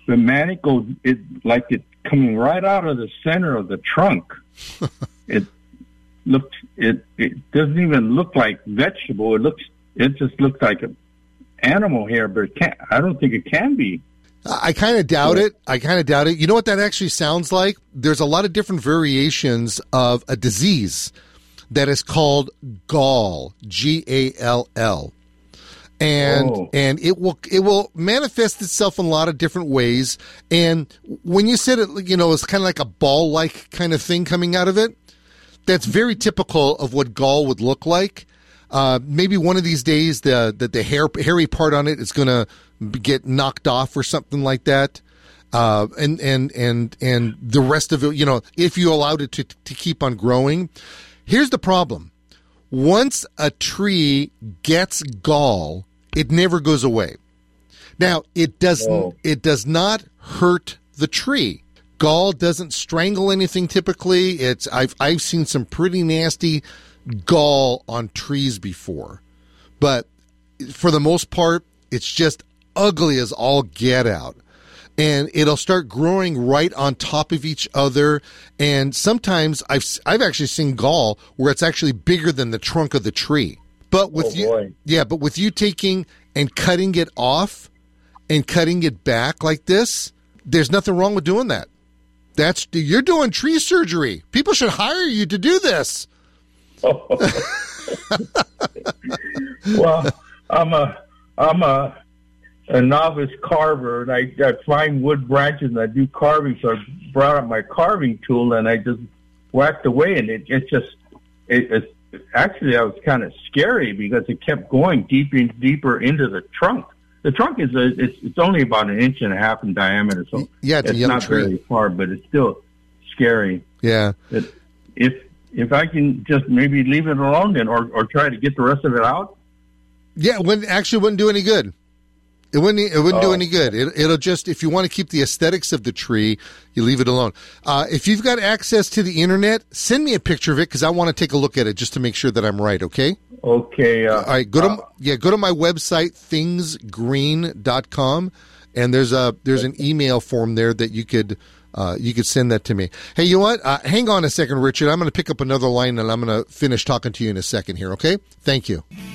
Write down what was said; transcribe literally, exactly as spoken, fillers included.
the manacle, it like it coming right out of the center of the trunk. it looks, it it doesn't even look like vegetable. It looks, it just looks like an animal hair, but it can't, I don't think it can be. I kind of doubt it. I kind of doubt it. You know what that actually sounds like? There's a lot of different variations of a disease that is called gall, G A L L. And oh. and it will it will manifest itself in a lot of different ways. And when you said it, you know, it's kind of like a ball-like kind of thing coming out of it, that's very typical of what gall would look like. Uh, maybe one of these days the the, the hair hairy part on it is going to get knocked off or something like that. Uh, and and and and the rest of it, you know, if you allowed it to to keep on growing. Here's the problem: once a tree gets gall, it never goes away. Now, it does oh. it does not hurt the tree. Gall doesn't strangle anything typically. It's I've I've seen some pretty nasty gall on trees before. But for the most part, it's just ugly as all get out. And it'll start growing right on top of each other. And sometimes I've I've actually seen gall where it's actually bigger than the trunk of the tree. But with oh, you, boy. yeah, but with you taking and cutting it off and cutting it back like this, there's nothing wrong with doing that. That's you're doing tree surgery. People should hire you to do this. Oh. Well, I'm a I'm a a novice carver, and I, I find wood branches and I do carving. So I brought out my carving tool and I just whacked away, and it, it just it, it actually I was kind of scary because it kept going deeper and deeper into the trunk. The trunk is a, it's it's only about an inch and a half in diameter, so yeah, it's, it's a young not tree. very far, but it's still scary. Yeah. It, if if I can just maybe leave it alone then, or or try to get the rest of it out. Yeah, it wouldn't, actually wouldn't do any good. It wouldn't. It wouldn't oh. do any good. It, it'll just, if you want to keep the aesthetics of the tree, you leave it alone. Uh, if you've got access to the internet, send me a picture of it because I want to take a look at it just to make sure that I'm right. Okay. Okay. Uh, All right. Go to uh, yeah. Go to my website things green dot com, and there's a there's an email form there that you could uh, you could send that to me. Hey, you know what? Uh, hang on a second, Richard. I'm going to pick up another line and I'm going to finish talking to you in a second here. Okay. Thank you.